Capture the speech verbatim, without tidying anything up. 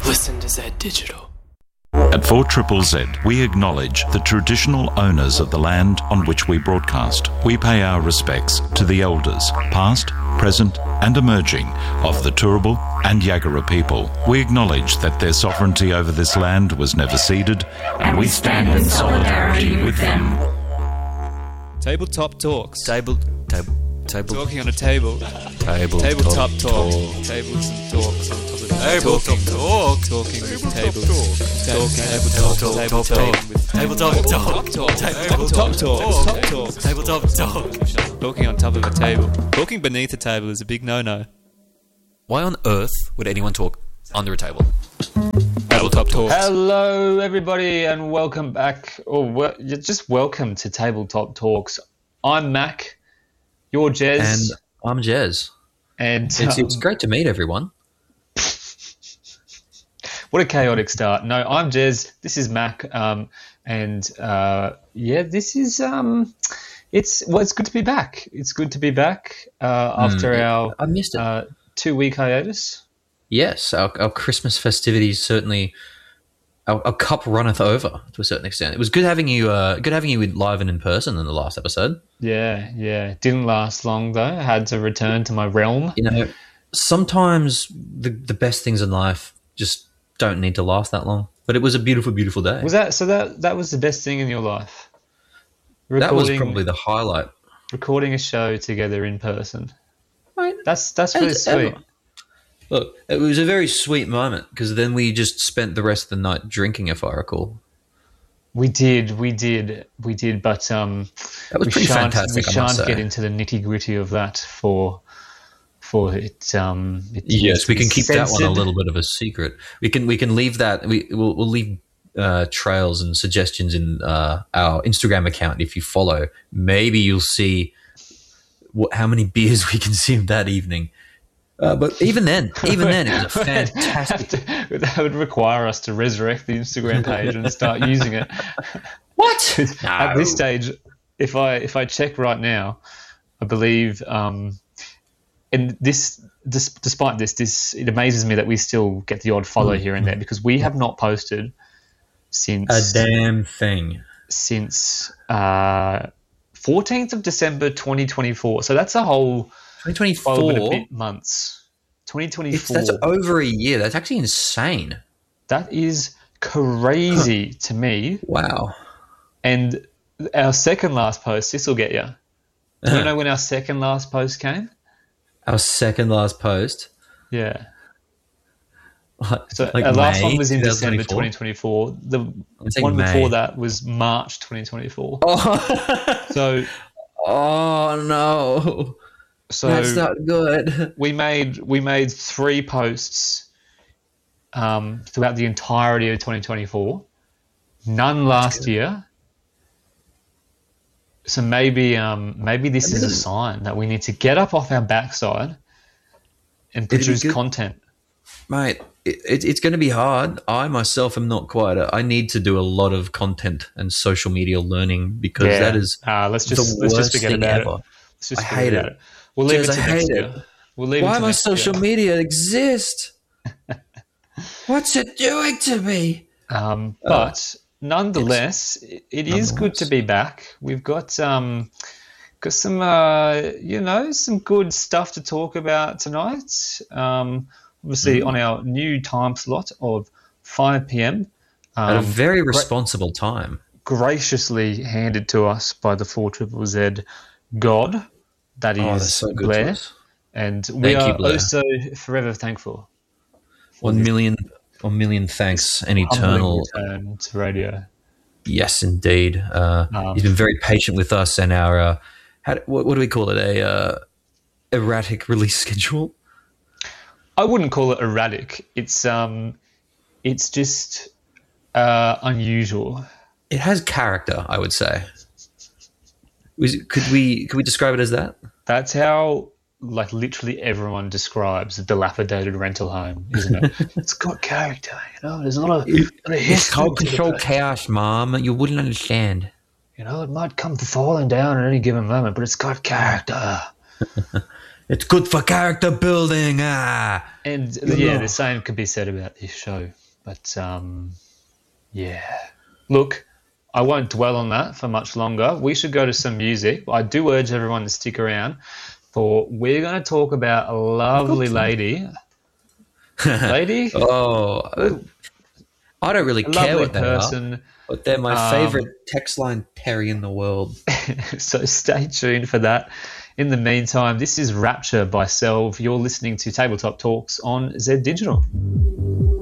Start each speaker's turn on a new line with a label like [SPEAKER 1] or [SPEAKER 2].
[SPEAKER 1] Listen to Zed Digital.
[SPEAKER 2] At four Z Z Z, we acknowledge the traditional owners of the land on which we broadcast. We pay our respects to the elders, past, present and emerging, of the Turrbal and Yagara people. We acknowledge that their sovereignty over this land was never ceded, and we stand in solidarity with them.
[SPEAKER 3] Tabletop Talks.
[SPEAKER 4] Table, table, table.
[SPEAKER 3] Talking on a table.
[SPEAKER 4] Table,
[SPEAKER 3] Tabletop
[SPEAKER 4] talk,
[SPEAKER 3] talk.
[SPEAKER 4] talk.
[SPEAKER 3] Tables and talks on top of
[SPEAKER 4] Tabletop talk.
[SPEAKER 3] Talking with tables. Talking tabletop talk. With
[SPEAKER 4] Tabletop talk.
[SPEAKER 3] Tabletop talk.
[SPEAKER 4] Tabletop talk.
[SPEAKER 3] Talking on top of a table. Talking beneath a table is a big no-no.
[SPEAKER 4] Why on earth would anyone talk under a table?
[SPEAKER 3] Tabletop Talks.
[SPEAKER 5] Hello, everybody, and welcome back, or wel- just welcome to Tabletop Talks. I'm Mac, you're Jez,
[SPEAKER 4] And I'm Jez.
[SPEAKER 5] and
[SPEAKER 4] It's,
[SPEAKER 5] um,
[SPEAKER 4] it's great to meet everyone.
[SPEAKER 5] what a chaotic start. No, I'm Jez. This is Mac, um, and uh, yeah, this is um, it's well, it's good to be back. It's good to be back uh, after
[SPEAKER 4] Mm,
[SPEAKER 5] our
[SPEAKER 4] I missed it.
[SPEAKER 5] uh, two-week hiatus.
[SPEAKER 4] Yes, our, our Christmas festivities certainly. Our, our cup runneth over to a certain extent. It was good having you. Uh, good having you live and in person in the last episode.
[SPEAKER 5] Yeah, yeah. Didn't last long though. I had to return to my realm.
[SPEAKER 4] You know, sometimes the the best things in life just don't need to last that long. But it was a beautiful, beautiful day.
[SPEAKER 5] Was that so? That that was the best thing in your life.
[SPEAKER 4] That was
[SPEAKER 5] Recording-
[SPEAKER 4] probably the highlight.
[SPEAKER 5] recording a show together in person.
[SPEAKER 4] Right.
[SPEAKER 5] That's that's really
[SPEAKER 4] As
[SPEAKER 5] sweet.
[SPEAKER 4] ever. Look, it was a very sweet moment because then we just spent the rest of the night drinking, if I recall.
[SPEAKER 5] We did, we did, we did, but um,
[SPEAKER 4] That was
[SPEAKER 5] we
[SPEAKER 4] pretty
[SPEAKER 5] shan't,
[SPEAKER 4] fantastic,
[SPEAKER 5] we
[SPEAKER 4] I must
[SPEAKER 5] shan't
[SPEAKER 4] say.
[SPEAKER 5] get into the nitty gritty of that for for it. Um, it
[SPEAKER 4] Yes,
[SPEAKER 5] needs to
[SPEAKER 4] we
[SPEAKER 5] be
[SPEAKER 4] can keep that one a
[SPEAKER 5] censored.
[SPEAKER 4] little bit of a secret. We can we can leave that. We we'll, we'll leave uh, trails and suggestions in uh, our Instagram account. If you follow, maybe you'll see what, how many beers we consumed that evening. Uh, but even then, even then, it was a fantastic.
[SPEAKER 5] That would require us to resurrect the Instagram page and start using it.
[SPEAKER 4] What?
[SPEAKER 5] At this
[SPEAKER 4] No.
[SPEAKER 5] stage, if I if I check right now, I believe, um, and this, dis, despite this, this it amazes me that we still get the odd follow here and there because we have not posted since
[SPEAKER 4] A damn thing.
[SPEAKER 5] since uh, fourteenth of December twenty twenty-four. So that's a whole
[SPEAKER 4] twenty
[SPEAKER 5] twelve and a
[SPEAKER 4] twenty-four.
[SPEAKER 5] bit months. twenty
[SPEAKER 4] It's,
[SPEAKER 5] twenty-four.
[SPEAKER 4] that's over a year. That's actually insane.
[SPEAKER 5] That is crazy to me.
[SPEAKER 4] Wow.
[SPEAKER 5] And our second last post, this will get you. Do you know when our second last post came?
[SPEAKER 4] Our second last post.
[SPEAKER 5] Yeah.
[SPEAKER 4] Like,
[SPEAKER 5] So
[SPEAKER 4] like
[SPEAKER 5] our last
[SPEAKER 4] May
[SPEAKER 5] one was in December
[SPEAKER 4] twenty
[SPEAKER 5] twenty twenty-four. The
[SPEAKER 4] saying
[SPEAKER 5] one
[SPEAKER 4] May.
[SPEAKER 5] before that was March twenty twenty-four.
[SPEAKER 4] Oh.
[SPEAKER 5] So
[SPEAKER 4] Oh no,
[SPEAKER 5] so
[SPEAKER 4] that's not good.
[SPEAKER 5] we made we made three posts um, throughout the entirety of twenty twenty-four. None last year. So maybe um, maybe this is a sign that we need to get up off our backside and
[SPEAKER 4] It'd be
[SPEAKER 5] produce
[SPEAKER 4] good-
[SPEAKER 5] content.
[SPEAKER 4] Mate, it, it, it's going to be hard. I myself am not quite. A, I need to do a lot of content and social media learning because that is
[SPEAKER 5] uh, let's just
[SPEAKER 4] the
[SPEAKER 5] let's
[SPEAKER 4] worst
[SPEAKER 5] just forget
[SPEAKER 4] thing
[SPEAKER 5] about
[SPEAKER 4] ever.
[SPEAKER 5] it. Let's just
[SPEAKER 4] I
[SPEAKER 5] forget
[SPEAKER 4] hate
[SPEAKER 5] about
[SPEAKER 4] it.
[SPEAKER 5] We'll leave
[SPEAKER 4] Jez,
[SPEAKER 5] it to
[SPEAKER 4] I
[SPEAKER 5] next
[SPEAKER 4] hate
[SPEAKER 5] year.
[SPEAKER 4] it.
[SPEAKER 5] We'll leave it
[SPEAKER 4] Why
[SPEAKER 5] to
[SPEAKER 4] must
[SPEAKER 5] next
[SPEAKER 4] social
[SPEAKER 5] year.
[SPEAKER 4] media exist? What's it doing to me?
[SPEAKER 5] Um, but nonetheless, it, it is good to be back. We've got um, got some uh, you know some good stuff to talk about tonight. Um, obviously, on our new time slot of five p.m.
[SPEAKER 4] At a
[SPEAKER 5] Um,
[SPEAKER 4] very responsible time.
[SPEAKER 5] graciously handed to us by the four triple Z God. That is
[SPEAKER 4] Oh, that's so good to
[SPEAKER 5] Blair,
[SPEAKER 4] us.
[SPEAKER 5] and we
[SPEAKER 4] Thank you,
[SPEAKER 5] are
[SPEAKER 4] Blair.
[SPEAKER 5] also forever thankful.
[SPEAKER 4] One million, one million thanks and eternal.
[SPEAKER 5] Humbling return to radio.
[SPEAKER 4] Yes, indeed. Uh,
[SPEAKER 5] Um,
[SPEAKER 4] he's been very patient with us and our. Uh, how, do- what, what do we call it? A uh, erratic release schedule.
[SPEAKER 5] I wouldn't call it erratic. It's um, it's just uh, unusual.
[SPEAKER 4] It has character, I would say. Was it, could we could we describe it as that?
[SPEAKER 5] That's how, like, literally everyone describes a dilapidated rental home, isn't it? It's got character, you know. There's a lot of, lot of history to the place.
[SPEAKER 4] chaos, Mom. You wouldn't understand.
[SPEAKER 5] You know, it might come falling down at any given moment, but it's got character.
[SPEAKER 4] It's good for character building. Ah,
[SPEAKER 5] And yeah, the same could be said about this show. But um, yeah, look, I won't dwell on that for much longer. We should go to some music. I do urge everyone to stick around, for we're going to talk about a lovely lady. Lady?
[SPEAKER 4] Oh, I don't really
[SPEAKER 5] A
[SPEAKER 4] care
[SPEAKER 5] lovely
[SPEAKER 4] what they
[SPEAKER 5] person.
[SPEAKER 4] are, but they're my
[SPEAKER 5] Um,
[SPEAKER 4] favorite text line Terry in the world.
[SPEAKER 5] So stay tuned for that. In the meantime, this is Rapture by Selv. You're listening to Tabletop Talks on Z Digital.